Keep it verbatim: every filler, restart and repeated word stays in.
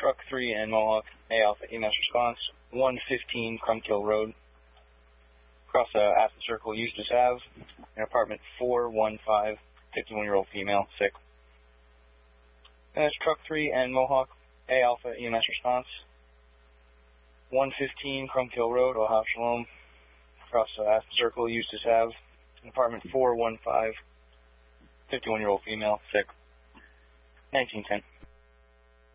Truck three and Mohawk, A Alpha, E M S response, one fifteen Crumpkill Road, across uh, Aspen Circle, Eustis Ave, in apartment four one five, fifty-one-year-old female, sick. And that's Truck three and Mohawk, A Alpha, E M S response, one fifteen Crumpkill Road, Ohio Shalom, across uh, Aspen Circle, Eustis Ave, in apartment four one five, fifty-one-year-old female, sick. nineteen ten.